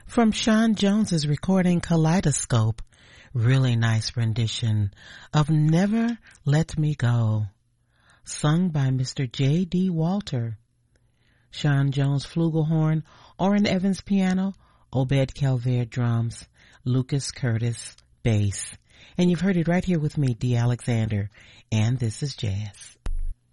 From Sean Jones's recording Kaleidoscope, really nice rendition of Never Let Me Go, sung by Mr. J.D. Walter. Sean Jones flugelhorn, Orrin Evans piano, Obed Calvaire drums, Lucas Curtis bass. And you've heard it right here with me, Dee Alexander, and this is Jazz.